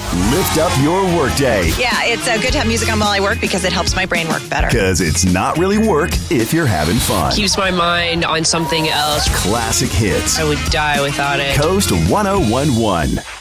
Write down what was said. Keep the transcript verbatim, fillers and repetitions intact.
Lift up your workday. Yeah, it's uh, good to have music on while I work because it helps my brain work better. Because it's not really work if you're having fun. Keeps my mind on something else. Classic hits. I would die without it. Coast one oh one one.